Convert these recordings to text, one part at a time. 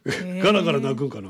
ガラガラ鳴くんかな。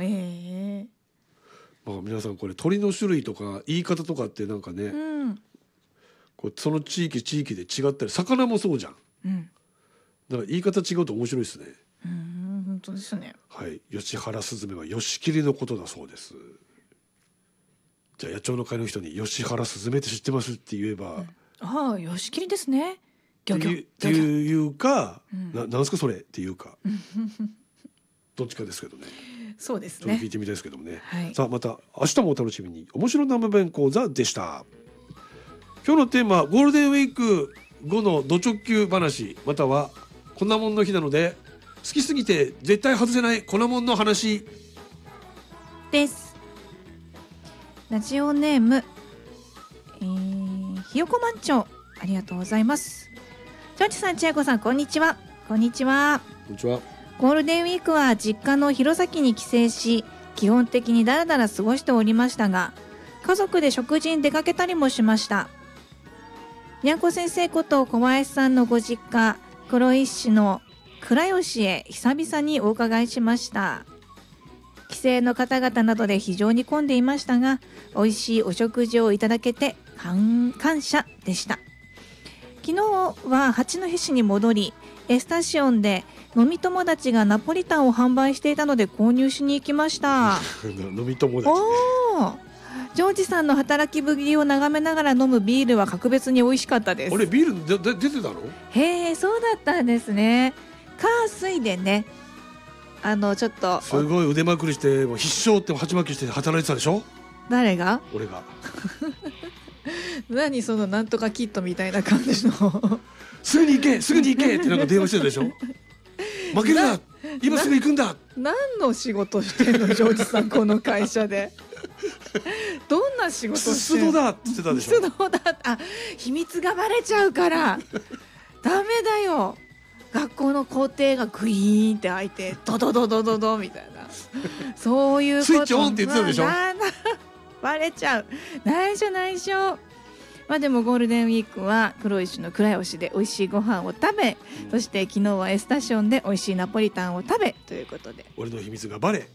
まあ、皆さんこれ鳥の種類とか言い方とかってなんかね、こうその地域で違ったり、魚もそうじゃん。だから言い方違うと面白いですね。 本当ですね。 はい、吉原スズメはヨシキリのことだそうです。じゃあ野鳥の会の人に吉原スズメって知ってますって言えば、 ああヨシキリですね。 っていうか、なんすかそれっていうか、どっちかですけどね。 そうですね。 ちょっと聞いてみたいですけどもね。さあまた明日もお楽しみに。面白生弁講座でした。今日のテーマ、ゴールデンウィーク後のド直球話、または粉もんの日なので好きすぎて絶対外せない粉もんの話です。ラジオネーム、ひよこまんちょう、ありがとうございます。ジョージさん、千恵子さん、こんにちは。こんにちは。 こんにちは。 ゴールデンウィークは実家の弘前に帰省し、基本的にだらだら過ごしておりましたが、家族で食事に出かけたりもしました。にゃんこ先生こと小林さんのご実家、黒石市の倉吉へ久々にお伺いしました。帰省の方々などで非常に混んでいましたが、美味しいお食事をいただけて感謝でした。昨日は八戸市に戻り、エスタシオンで飲み友達がナポリタンを販売していたので購入しに行きました。 飲み友達、ね、 ジョージさんの働きぶりを眺めながら飲むビールは格別に美味しかったです。 俺ビール出てたの？ へえ、そうだったんですね。火水でね、ちょっとすごい腕まくりしてもう必勝って鉢巻きして働いてたでしょ？ 誰が？ 俺が。 何そのなんとかキットみたいな感じのすぐに行けってなんか電話してたでしょ？負けるな、今すぐ行くんだ。 何の仕事してんのジョージさん、この会社で。どんな仕事してんの？ 出動だって言ってたでしょ？ 出動だ。あ、秘密がバレちゃうからダメだよ。学校の校庭がグイーンって開いてドドドドドドみたいなそういうこと。 スイッチオンって言ってたでしょ？ バレちゃう。内緒。まあでもゴールデンウィークは黒石の倉吉で美味しいご飯を食べ、そして昨日はエスタシオンで美味しいナポリタンを食べということで、 俺の秘密がバレ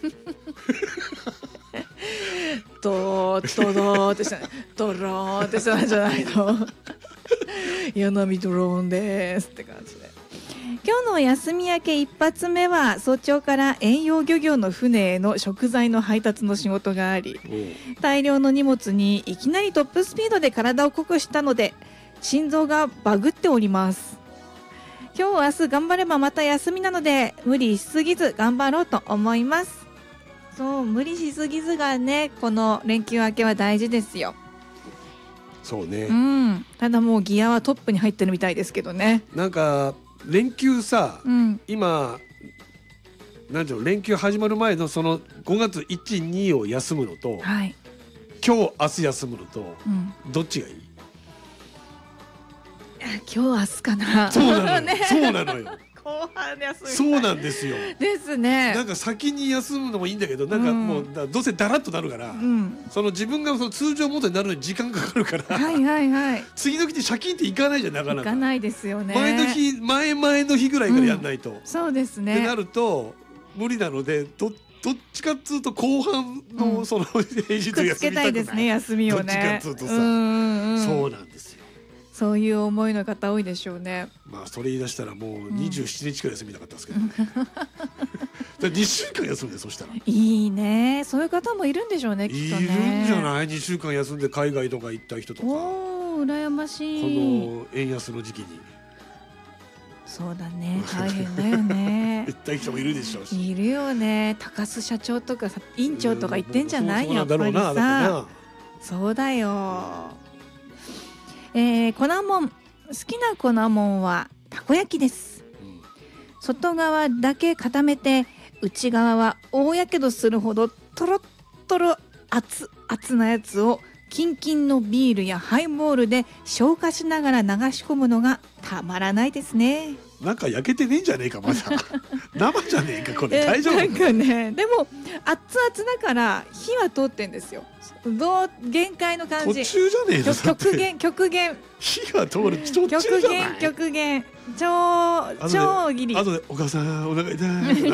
ドーってしたね。ドローンってしたんじゃないの？柳波ドローンですって感じで、今日の休み明け一発目は早朝から遠洋漁業の船への食材の配達の仕事があり、大量の荷物にいきなりトップスピードで体を酷使したので心臓がバグっております。今日明日頑張ればまた休みなので無理しすぎず頑張ろうと思います。そう、無理しすぎずがね、この連休明けは大事ですよ。 そうね、 ただもうギアはトップに入ってるみたいですけどね。 なんか連休さ、今なんていうの、連休始まる前のその5月1、2を休むのと、今日明日休むのと、どっちがいい？ 今日明日かな。 そうなのよ。そうなのよ。 後半休み。 そうなんですよ。 ですね。 なんか先に休むのもいいんだけど、なんかもうどうせだらっとなるから、その自分がその通常元になるのに時間かかるから、次の日ってシャキンっていかないじゃん、なかなか。いかないですよね。 前の日ぐらいからやんないと。 そうですね。 ってなると無理なので、どっちかっつうと後半のその平日休みたくない。 くっつけたいですね、休みをね。 どっちかっつうとさ、そうなんですよ。 そういう思いの方多いでしょうね。 まあそれ言い出したらもう27日くらい休みたかったんですけど、2週間休んで、そしたらいいね。そういう方もいるんでしょうね、きっとね。 いるんじゃない？2週間休んで海外とか行った人とか。 おー、羨ましい。この円安の時期に。 そうだね、大変だよね。 行った人もいるでしょうし。 いるよね。高須社長とか院長とか言ってんじゃない？やっぱりさ。そうだよ。粉もん、好きな粉もんはたこ焼きです。外側だけ固めて内側は大やけどするほどトロットロ熱なやつをキンキンのビールやハイボールで消化しながら流し込むのがたまらないですね。 なんか焼けてねえんじゃねえか、まだ生じゃねえかこれ。大丈夫？ なんかね、でも熱々だから火は通ってんですよ。限界の感じ。 途中じゃねえの？ 極限火が通る途中じゃない？ 極限超ギリ。 あとでお母さんお腹痛い